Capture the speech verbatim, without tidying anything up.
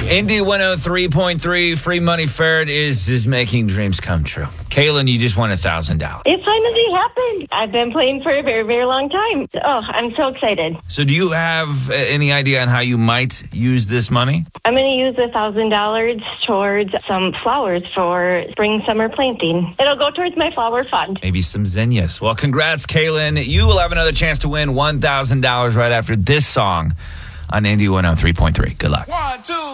Indy one oh three point three, Free Money Ferret is, is making dreams come true. Kaylin, you just won one thousand dollars. It finally happened. I've been playing for a very, very long time. Oh, I'm so excited. So do you have uh, any idea on how you might use this money? I'm going to use one thousand dollars towards some flowers for spring, summer planting. It'll go towards my flower fund. Maybe some zinnias. Well, congrats, Kaylin. You will have another chance to win one thousand dollars right after this song on Indy one oh three point three. Good luck. One, two.